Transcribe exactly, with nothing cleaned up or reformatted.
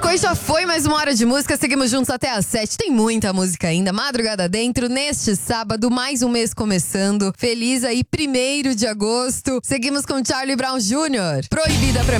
Depois já foi mais uma hora de música, seguimos juntos até às sete. Tem muita música ainda, madrugada dentro, neste sábado, mais um mês começando. Feliz aí, primeiro de agosto. Seguimos com Charlie Brown Júnior Proibida pra